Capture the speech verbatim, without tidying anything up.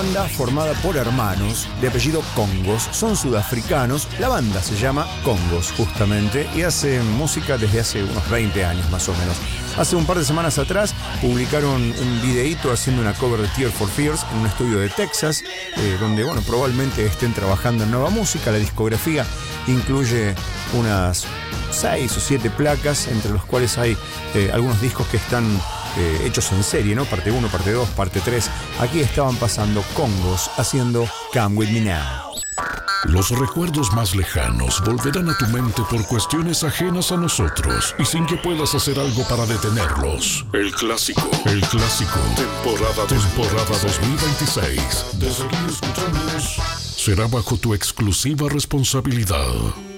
banda formada por hermanos de apellido Congos. Son sudafricanos. La banda se llama Congos, justamente, y hacen música desde hace unos veinte años más o menos. Hace un par de semanas atrás publicaron un videíto haciendo una cover de Tears for Fears en un estudio de Texas, eh, donde, bueno, probablemente estén trabajando en nueva música. La discografía incluye unas seis o siete placas, entre los cuales hay eh, algunos discos que están eh, hechos en serie, ¿no? Parte uno, parte dos, parte tres. Aquí estaban pasando Congos haciendo Come With Me Now. Los recuerdos más lejanos volverán a tu mente por cuestiones ajenas a nosotros y sin que puedas hacer algo para detenerlos. El clásico, el clásico, temporada, temporada dos mil veintiséis. De seguir escuchándonos será bajo tu exclusiva responsabilidad.